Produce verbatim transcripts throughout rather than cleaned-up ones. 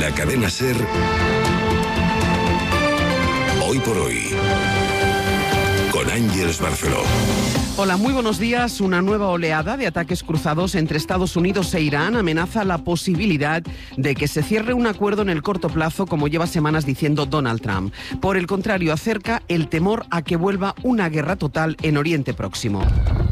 la cadena SER, Hoy por Hoy, con Ángeles Barceló. Hola, muy buenos días. Una nueva oleada de ataques cruzados entre Estados Unidos e Irán amenaza la posibilidad de que se cierre un acuerdo en el corto plazo, como lleva semanas diciendo Donald Trump. Por el contrario, acerca el temor a que vuelva una guerra total en Oriente Próximo.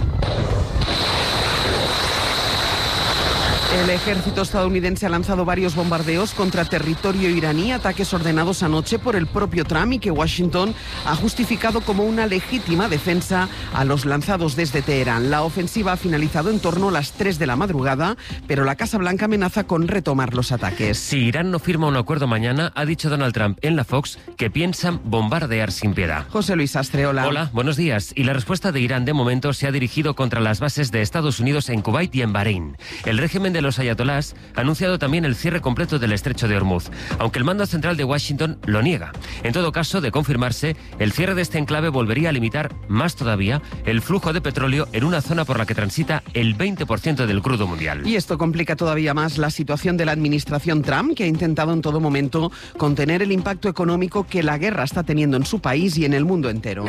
El ejército estadounidense ha lanzado varios bombardeos contra territorio iraní, ataques ordenados anoche por el propio Trump y que Washington ha justificado como una legítima defensa a los lanzados desde Teherán. La ofensiva ha finalizado en torno a las tres de la madrugada, pero la Casa Blanca amenaza con retomar los ataques. Si Irán no firma un acuerdo mañana, ha dicho Donald Trump en la Fox que piensan bombardear sin piedad. José Luis Astre, hola. Hola, buenos días. Y la respuesta de Irán de momento se ha dirigido contra las bases de Estados Unidos en Kuwait y en Bahrein. El régimen de los ayatolás ha anunciado también el cierre completo del estrecho de Hormuz, aunque el mando central de Washington lo niega. En todo caso, de confirmarse, el cierre de este enclave volvería a limitar más todavía el flujo de petróleo en una zona por la que transita el veinte por ciento del crudo mundial. Y esto complica todavía más la situación de la administración Trump, que ha intentado en todo momento contener el impacto económico que la guerra está teniendo en su país y en el mundo entero.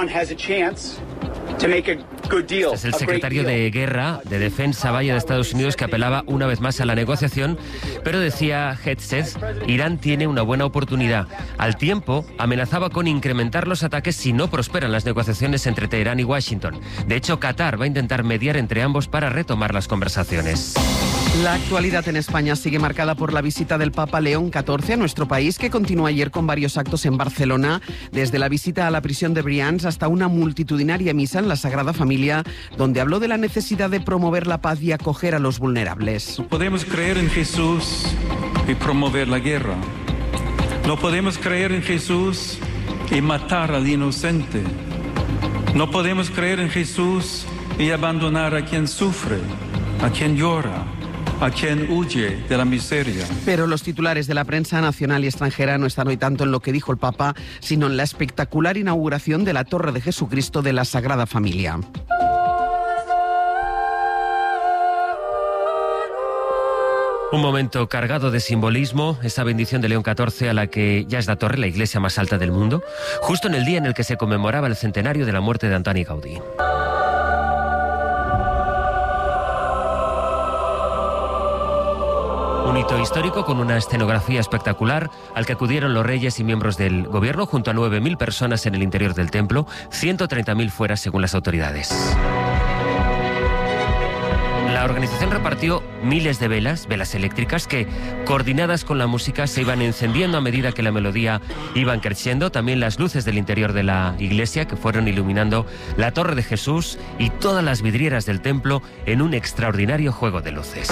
Este es el secretario de Guerra, de Defensa, Vaya de Estados Unidos, que apelaba una vez más a la negociación, pero decía Hegseth, Irán tiene una buena oportunidad. Al tiempo, amenazaba con incrementar los ataques si no prosperan las negociaciones entre Teherán y Washington. De hecho, Qatar va a intentar mediar entre ambos para retomar las conversaciones. La actualidad en España sigue marcada por la visita del Papa León catorce a nuestro país, que continuó ayer con varios actos en Barcelona, desde la visita a la prisión de Brians hasta una multitudinaria misa en la Sagrada Familia, donde habló de la necesidad de promover la paz y acoger a los vulnerables. No podemos creer en Jesús y promover la guerra. No podemos creer en Jesús y matar al inocente. No podemos creer en Jesús y abandonar a quien sufre, a quien llora, a quien huye de la miseria. Pero los titulares de la prensa nacional y extranjera no están hoy tanto en lo que dijo el Papa, sino en la espectacular inauguración de la Torre de Jesucristo de la Sagrada Familia. Un momento cargado de simbolismo, esa bendición de León catorce a la que ya es la torre, la iglesia más alta del mundo, justo en el día en el que se conmemoraba el centenario de la muerte de Antoni Gaudí. Un hito histórico con una escenografía espectacular al que acudieron los reyes y miembros del gobierno junto a nueve mil personas en el interior del templo, ciento treinta mil fuera según las autoridades. La organización repartió miles de velas, velas eléctricas, que, coordinadas con la música, se iban encendiendo a medida que la melodía iba creciendo. También las luces del interior de la iglesia, que fueron iluminando la Torre de Jesús y todas las vidrieras del templo en un extraordinario juego de luces.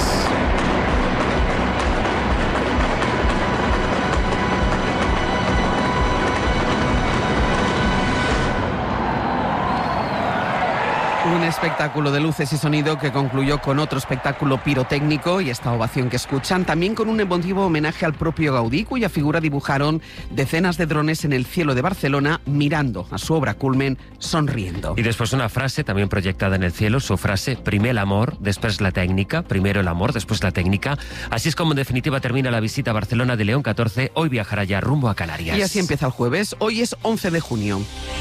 Un espectáculo de luces y sonido que concluyó con otro espectáculo pirotécnico y esta ovación que escuchan, también con un emotivo homenaje al propio Gaudí, cuya figura dibujaron decenas de drones en el cielo de Barcelona, mirando a su obra culmen, sonriendo. Y después una frase también proyectada en el cielo, su frase, primer el amor, después la técnica, primero el amor, después la técnica. Así es como en definitiva termina la visita a Barcelona de León catorce, hoy viajará ya rumbo a Canarias. Y así empieza el jueves, hoy es once de junio.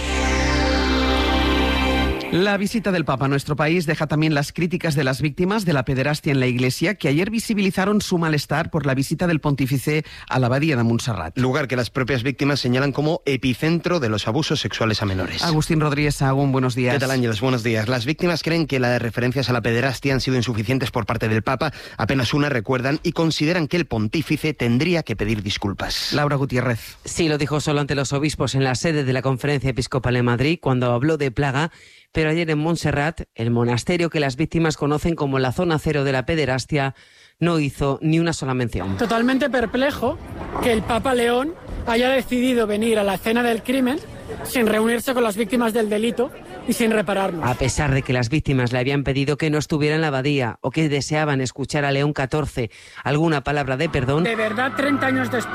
La visita del Papa a nuestro país deja también las críticas de las víctimas de la pederastia en la Iglesia, que ayer visibilizaron su malestar por la visita del pontífice a la abadía de Montserrat. Lugar que las propias víctimas señalan como epicentro de los abusos sexuales a menores. Agustín Rodríguez Sahagún, buenos días. ¿Qué tal, Ángeles? Buenos días. Las víctimas creen que las referencias a la pederastia han sido insuficientes por parte del Papa, apenas una recuerdan, y consideran que el pontífice tendría que pedir disculpas. Laura Gutiérrez. Sí, lo dijo solo ante los obispos en la sede de la Conferencia Episcopal en Madrid, cuando habló de plaga. Pero ayer en Montserrat, el monasterio que las víctimas conocen como la zona cero de la pederastia, no hizo ni una sola mención. Totalmente perplejo que el Papa León haya decidido venir a la escena del crimen sin reunirse con las víctimas del delito y sin repararnos. A pesar de que las víctimas le habían pedido que no estuviera en la abadía o que deseaban escuchar a León catorce alguna palabra de perdón. De verdad, treinta años después,